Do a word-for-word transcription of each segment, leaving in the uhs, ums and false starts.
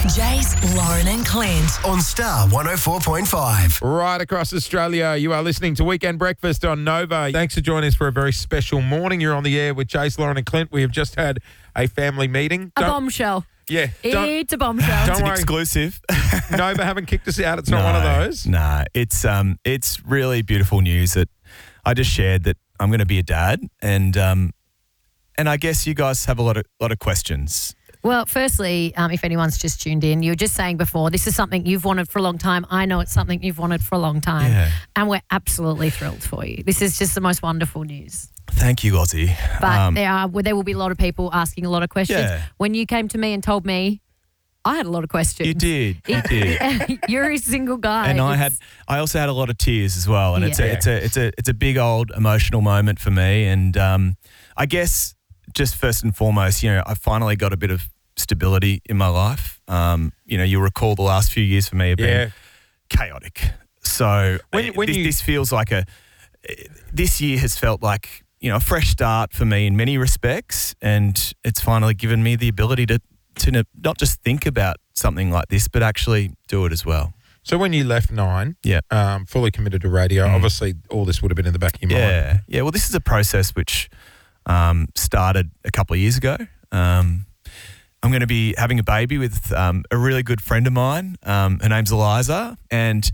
Jace, Lauren and Clint. On Star one oh four point five. Right across Australia, you are listening to Weekend Breakfast on Nova. Thanks for joining us for a very special morning. You're on the air with Jace, Lauren and Clint. We have just had a family meeting. A Don't- bombshell. Yeah. don't- It's a bombshell. Don't It's an worry. exclusive. Nova haven't kicked us out. It's not one of those. No, it's um, it's really beautiful news that I just shared that I'm going to be a dad, and um, and I guess you guys have a lot of lot of questions. Well, firstly, um, if anyone's just tuned in, you were just saying before, this is something you've wanted for a long time. I know it's something you've wanted for a long time. Yeah. And we're absolutely thrilled for you. This is just the most wonderful news. Thank you, Ozzy. But Um, there are well, there will be a lot of people asking a lot of questions. Yeah. When you came to me and told me, I had a lot of questions. you did, you did. You're a single guy. And I had, It's- I also had a lot of tears as well, and it's a, Yeah. it's a, it's a, it's a big old emotional moment for me. And um, I guess just first and foremost, you know, I finally got a bit of stability in my life. Um, you know, you'll recall the last few years for me have been Yeah. chaotic. So When- uh, when this, you- this feels like a, this year has felt like, you know, a fresh start for me in many respects, and it's finally given me the ability to, to not just think about something like this, but actually do it as well. So when you left Nine, Yeah. um, fully committed to radio, Mm. obviously all this would have been in the back of your mind. Yeah, yeah. Well, this is a process which um, started a couple of years ago. Um, I'm going to be having a baby with um, a really good friend of mine. Um, her name's Eliza, and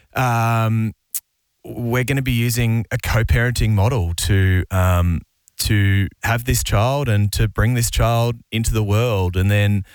um, we're going to be using a co-parenting model to um, to have this child and to bring this child into the world, and then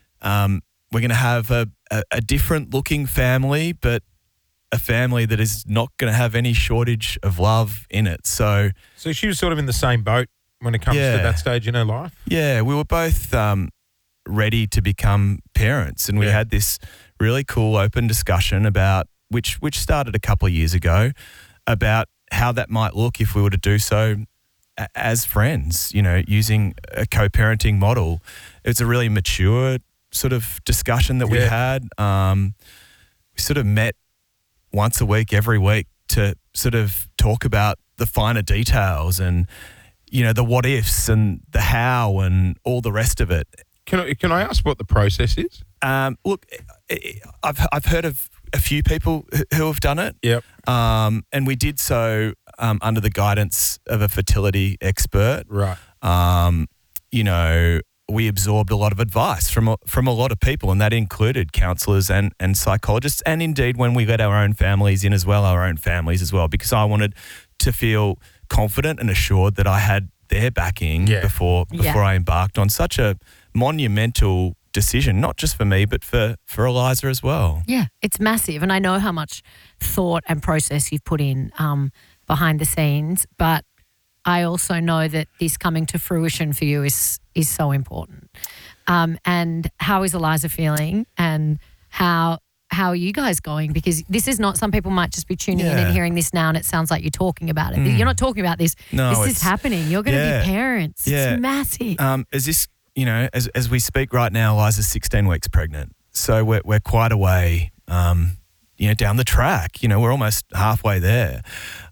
um, we're going to have a, a, a different looking family, but a family that is not going to have any shortage of love in it. So, So she was sort of in the same boat when it comes Yeah. to that stage in her life. yeah, we were both um, ready to become parents, and we Yeah. had this really cool open discussion about which which started a couple of years ago about how that might look if we were to do so a- as friends, you know, using a co-parenting model. It's a really mature sort of discussion that we Yeah. had. Um, we sort of met once a week, every week, to sort of talk about the finer details and, you know, the what ifs and the how and all the rest of it. Can I, can I ask what the process is? Um, look, I- I- I've I've heard of a few people who- who have done it, Yep. um, and we did so um, under the guidance of a fertility expert. Right. Um, you know, we absorbed a lot of advice from a, from a lot of people, and that included counsellors and, and psychologists, and indeed when we let our own families in as well, our own families as well, because I wanted to feel confident and assured that I had their backing Yeah. before Yeah. before I embarked on such a monumental decision, not just for me, but for, for Eliza as well. Yeah, it's massive. And I know how much thought and process you've put in um, behind the scenes, but I also know that this coming to fruition for you is is so important. Um, and how is Eliza feeling, and how how are you guys going? Because this is not, some people might just be tuning in Yeah. and hearing this now and it sounds like you're talking about it. You're not talking about this. No, this is it's- happening. You're going to yeah. be parents. Yeah. It's massive. Um, is this, you know, as as we speak right now, Eliza's sixteen weeks pregnant. So we're we're quite a way, um, you know, down the track. You know, we're almost halfway there.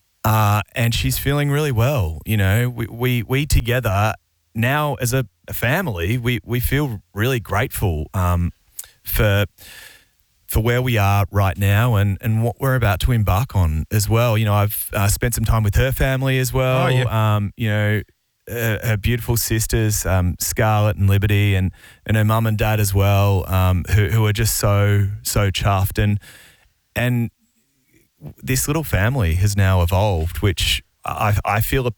Uh, and she's feeling really well. You know, we, we, we together now as a, a family, we, we feel really grateful um, for for where we are right now and, and what we're about to embark on as well. You know, I've uh, spent some time with her family as well. Oh, yeah. Um, you know, uh, her beautiful sisters, um, Scarlett and Liberty, and, and her mum and dad as well, um, who, who are just so, so chuffed. And, and this little family has now evolved, which I, I feel